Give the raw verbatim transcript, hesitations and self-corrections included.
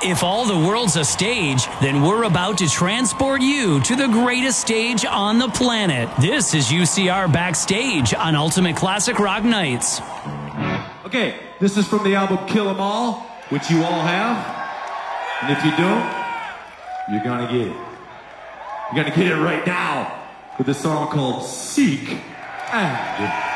If all the world's a stage, then we're about to transport you to the greatest stage on the planet. This is U C R Backstage on Ultimate Classic Rock Nights. Okay, this is from the album Kill 'Em All, which you all have. And if you don't, you're gonna get it. You're gonna get it right now with a song called Seek and